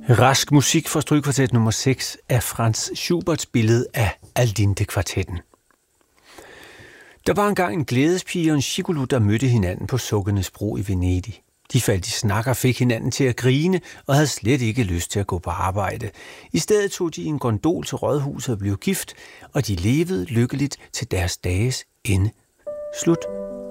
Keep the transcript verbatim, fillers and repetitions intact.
Rask musik fra strygekvartet nummer seks af Franz Schuberts billede af Alidinte-kvartetten. Der var engang en glædespige og en gigolo, der mødte hinanden på Sukkenes Bro i Venedig. De faldt i snak og fik hinanden til at grine og havde slet ikke lyst til at gå på arbejde. I stedet tog de en gondol til rådhuset og blev gift, og de levede lykkeligt til deres dages ende. Slut.